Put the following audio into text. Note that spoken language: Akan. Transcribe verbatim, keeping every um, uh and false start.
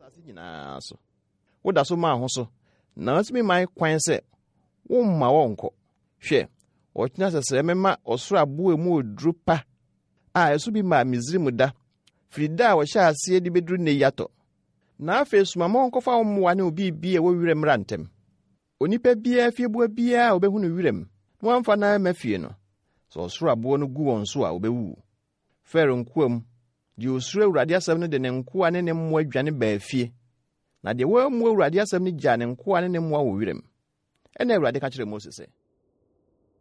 nyinaa so woda so ma ho so na asimi man kwan se wo mma wonko hwe ochina sese mema osoro abo emu odru pa a eso bi ma Misrim da frida wo sha ase di bedru ne yato na afa esuma mo nkofa omwa ne obi bi e wo wirem rantem onipa bia fiebua bia obehu no wirem no amfa na mafie no so osoro abo no gu won so a obewu fero nkuam di osoro Awurade asem no de ne nkoa ne ne mmo adwane ba afie na de wo mu Awurade asem no gya ne nkoa ne ne mmo wo wirem ena Awurade ka kire Moses